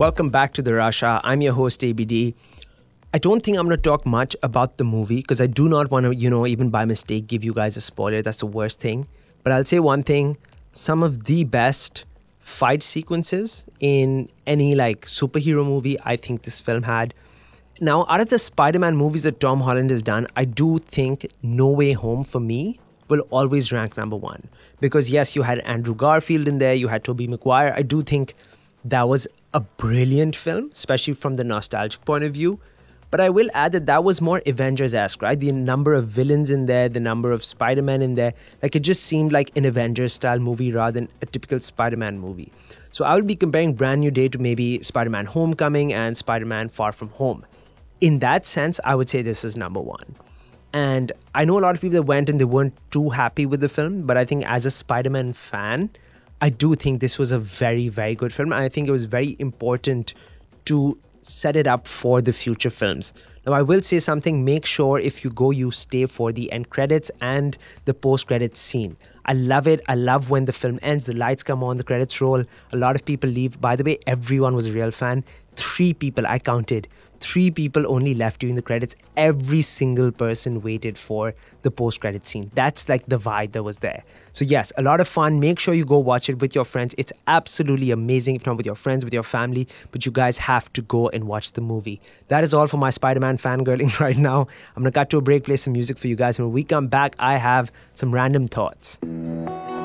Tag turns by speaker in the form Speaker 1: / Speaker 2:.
Speaker 1: Welcome back to the Rasha. I'm your host ABD. I don't think I'm going to talk much about the movie because I do not want to, even by mistake give you guys a spoiler. That's the worst thing. But I'll say one thing. Some of the best fight sequences in any superhero movie I think this film had. Now, out of the Spider-Man movies that Tom Holland has done, I do think No Way Home for me will always rank number one. Because yes, you had Andrew Garfield in there, you had Tobey Maguire. I do think that was a brilliant film, especially from the nostalgic point of view. But I will add that was more Avengers-esque, right? The number of villains in there, the number of Spider-Man in there. It just seemed like an Avengers-style movie rather than a typical Spider-Man movie. So I will be comparing Brand New Day to maybe Spider-Man Homecoming and Spider-Man Far From Home. In that sense, I would say this is number one. And I know a lot of people that went and they weren't too happy with the film, but I think as a Spider-Man fan, I do think this was a very, very good film. And I think it was very important to set it up for the future films. Now, I will say something. Make sure if you go, you stay for the end credits and the post-credits scene. I love it. I love when the film ends, the lights come on, the credits roll. A lot of people leave. By the way, everyone was a real fan. 3 people, I counted. 3 people only left during the credits. Every single person waited for the post-credit scene. That's the vibe that was there. So yes, a lot of fun. Make sure you go watch it with your friends. It's absolutely amazing, if not with your friends, with your family. But you guys have to go and watch the movie. That is all for my Spider-Man fangirling right now. I'm going to cut to a break, play some music for you guys. When we come back, I have some random thoughts.